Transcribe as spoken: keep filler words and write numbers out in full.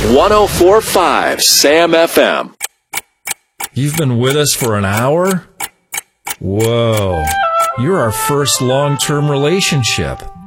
one oh four point five Sam F M. You've been with us for an hour? Whoa. You're our first long-term relationship.